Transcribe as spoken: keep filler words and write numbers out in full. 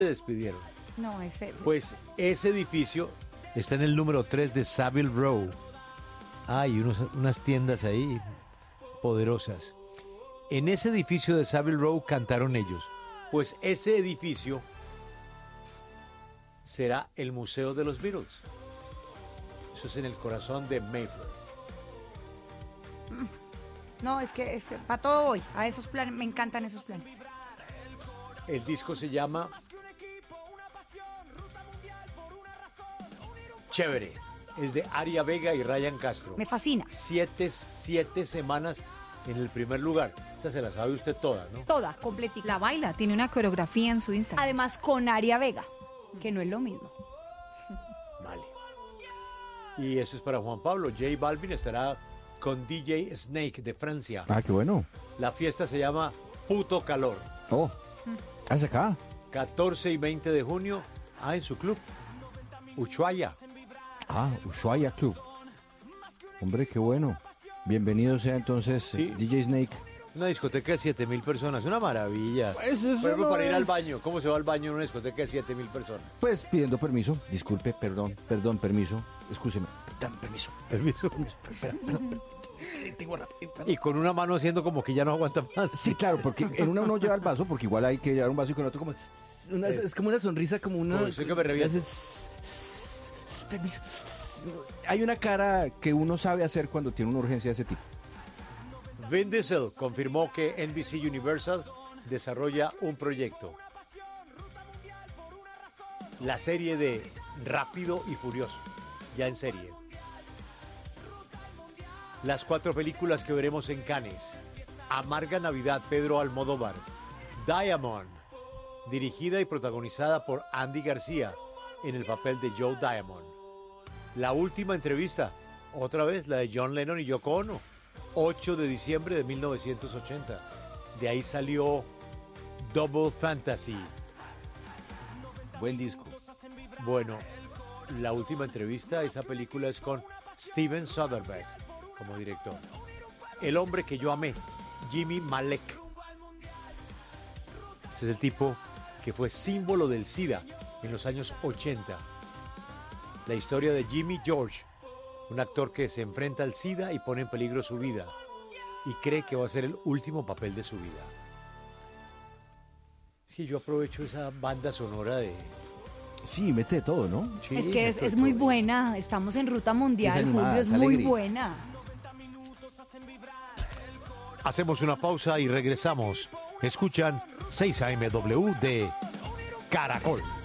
se despidieron. No, ese... Pues ese edificio está en el número tres de Savile Row. Hay unos, unas tiendas ahí poderosas. En ese edificio de Savile Row cantaron ellos. Pues ese edificio será el Museo de los Beatles. Eso es en el corazón de Mayfair. No, es que es, para todo voy, a esos planes, me encantan esos planes. El disco se llama Chévere. Es de Aria Vega y Ryan Castro. Me fascina. Siete, siete semanas en el primer lugar. Esa se la sabe usted toda, ¿no? Toda, completita. La baila, tiene una coreografía en su Instagram. Además con Aria Vega, que no es lo mismo. Vale. Y eso es para Juan Pablo. J Balvin estará con D J Snake de Francia. Ah, qué bueno. La fiesta se llama Puto Calor. Oh, ¿hace acá? catorce y veinte de junio. Ah, en su club. Ushuaia. Ah, Ushuaia Club. Hombre, qué bueno. Bienvenido sea entonces Sí. D J Snake. Una discoteca de siete mil personas. Una maravilla. Pues eso Por ejemplo, no para ir al es- baño. ¿Cómo se va al baño en una discoteca de siete mil personas? Pues pidiendo permiso. Disculpe, perdón, perdón, permiso. Escúcheme. Dame permiso. Permiso. Espera, perdón, perdón. Es que tengo la- perdón. Y con una mano haciendo como que ya no aguanta más. Sí, claro, porque en una uno lleva el vaso, porque igual hay que llevar un vaso y con otro como... una- Eh. es como una sonrisa, como una... Como dice que me revienta. haces- Permiso. Hay una cara que uno sabe hacer cuando tiene una urgencia de ese tipo. Vin Diesel confirmó que N B C Universal desarrolla un proyecto. La serie de Rápido y Furioso, ya en serie. Las cuatro películas que veremos en Cannes. Amarga Navidad, Pedro Almodóvar. Diamond, dirigida y protagonizada por Andy García en el papel de Joe Diamond. La última entrevista, otra vez la de John Lennon y Yoko Ono, ocho de diciembre de mil novecientos ochenta. De ahí salió Double Fantasy. Buen disco. Bueno, la última entrevista, esa película es con Steven Soderbergh como director. El hombre que yo amé, Jimmy Malek. Ese es el tipo que fue símbolo del SIDA en los años ochenta. La historia de Jimmy George, un actor que se enfrenta al SIDA y pone en peligro su vida y cree que va a ser el último papel de su vida. Es que yo aprovecho esa banda sonora de... Sí, mete de todo, ¿no? Sí, Es que es, meto es muy todo. buena, estamos en ruta mundial, Sí, es animada, Julio, es es muy alegre. buena. Hacemos una pausa y regresamos. Escuchan seis A M W de Caracol.